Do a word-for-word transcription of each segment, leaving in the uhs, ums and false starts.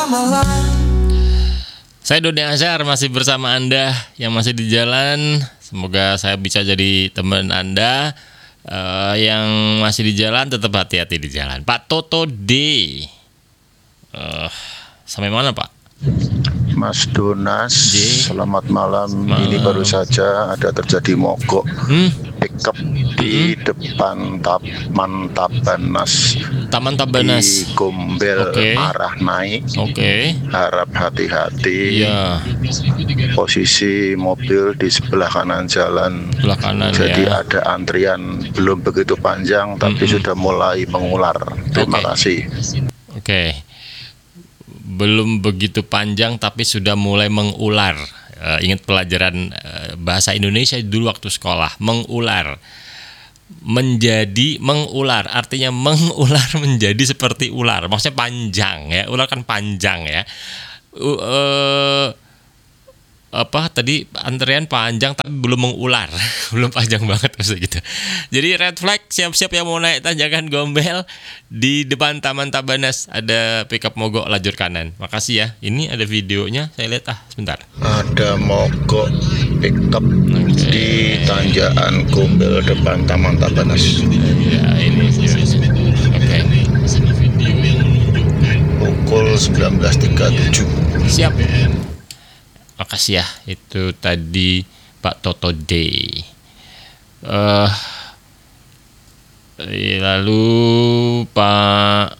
Saya Doni Azhar masih bersama Anda yang masih di jalan. Semoga saya bisa jadi teman Anda uh, yang masih di jalan. Tetap hati-hati di jalan. Pak Toto D, uh, sampai mana Pak? Mas Donas, J. selamat malam. malam. Ini baru saja ada terjadi mogok hmm? pickup di hmm? depan Taman Tabanas. Taman Tabanas di Gombel, okay. arah naik. Oke. Okay. Harap hati-hati. Iya. Posisi mobil di sebelah kanan jalan. Sebelah kanan. Jadi ya. ada antrian belum begitu panjang, tapi mm-hmm. sudah mulai mengular. Terima okay. kasih. Oke. Okay. Belum begitu panjang tapi sudah mulai mengular. Uh, ingat pelajaran uh, bahasa Indonesia dulu waktu sekolah, mengular. Menjadi mengular, artinya mengular menjadi seperti ular. Maksudnya panjang ya. Ular kan panjang ya. Uh, uh, apa tadi antrean panjang tapi belum mengular. Belum panjang banget maksudnya gitu. Jadi red flag, siap-siap yang mau naik tanjakan Gombel di depan Taman Tabanas ada pickup mogok lajur kanan. Makasih ya. Ini ada videonya, saya lihat ah sebentar. Ada mogok pickup okay. di tanjakan Gombel depan Taman Tabanas. Ya, ini videonya. Oke. Okay. Pukul sembilan belas tiga puluh tujuh. Siap. Makasih ya, itu tadi Pak Toto D. Uh, lalu Pak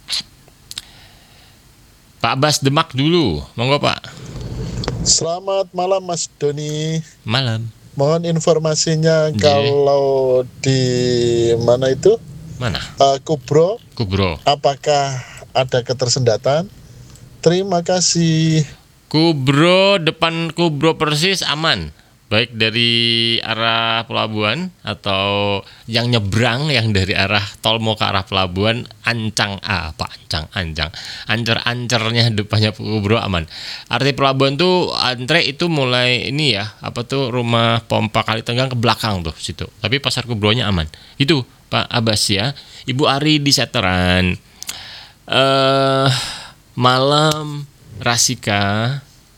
Pak Abbas Demak dulu, monggo Pak. Selamat malam Mas Doni. Malam. Mohon informasinya. J. Kalau di mana itu? Mana? Uh, Kubro. Kubro. Apakah ada ketersendatan? Terima kasih. Kubro, depan Kubro persis aman. Baik dari arah pelabuhan atau yang nyebrang yang dari arah tol mau ke arah pelabuhan, Ancang A, Pak Ancang, Ancang. Ancer-ancernya depannya Kubro aman. Arti pelabuhan tuh antre itu mulai ini ya, apa tuh rumah pompa Kalitenggang ke belakang tuh situ. Tapi pasar Kubronya aman. Itu Pak Abbas ya. Ibu Ari di Seteran. Eh uh, malam Rasika,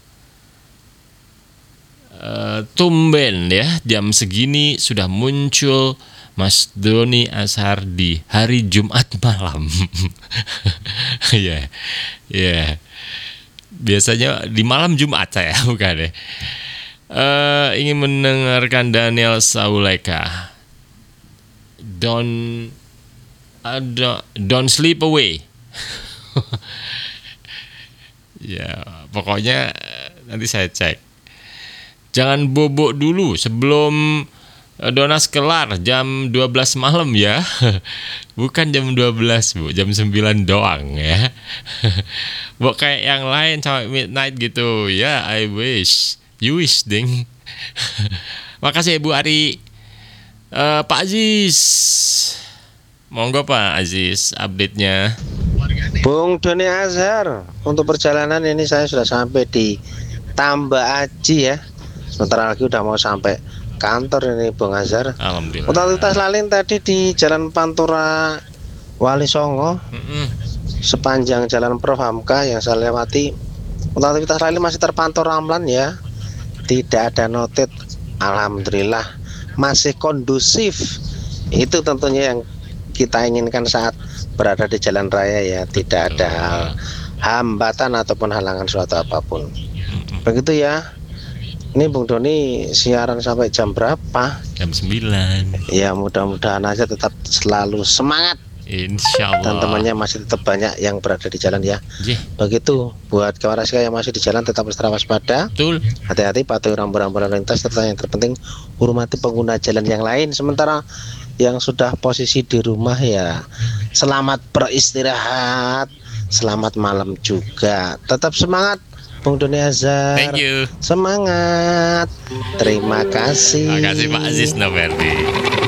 uh, tumben ya jam segini sudah muncul Mas Doni Azhar di hari Jumat malam. Ya, ya. Yeah, yeah. Biasanya di malam Jumat saya bukan ya. Uh, ingin mendengarkan Daniel Sauleka. Don't, uh, don't, don't sleep away. Ya, pokoknya nanti saya cek. Jangan bobok dulu sebelum Donas kelar jam dua belas malam ya. Bukan jam dua belas, Bu, jam sembilan doang ya. Buat kayak yang lain sampai midnight gitu. Ya, I wish. You wish, ding. Makasih Ibu Ari. Uh, Pak Aziz. Monggo Pak Aziz update-nya. Bung Doni Azhar, untuk perjalanan ini saya sudah sampai di Tambak Aji ya. Sebentar lagi udah mau sampai kantor ini Bung Azhar. Alhamdulillah. Untuk lintas lain tadi di Jalan Pantura Wali Songo, mm-hmm. sepanjang Jalan Prof Hamka yang saya lewati, untuk aktivitas lain masih terpantau ramlan ya. Tidak ada noted. Alhamdulillah masih kondusif. Itu tentunya yang kita inginkan saat berada di jalan raya ya, tidak ada hal, hambatan ataupun halangan suatu apapun. Begitu ya. Ini Bung Doni siaran sampai jam berapa? Jam sembilan. Ya, mudah-mudahan aja tetap selalu semangat. Insya Allah. Dan temannya masih tetap banyak yang berada di jalan ya. Jih. Begitu buat kawan Rasika yang masih di jalan, tetap ekstra waspada. Betul. Hati-hati, patuhi rambu-rambu lalu lintas, serta yang terpenting hormati pengguna jalan yang lain. Sementara yang sudah posisi di rumah ya, selamat beristirahat, selamat malam juga. Tetap semangat Bung Doni Azhar. Thank you. Semangat. Terima kasih. Terima kasih Pak Aziz Noverdi.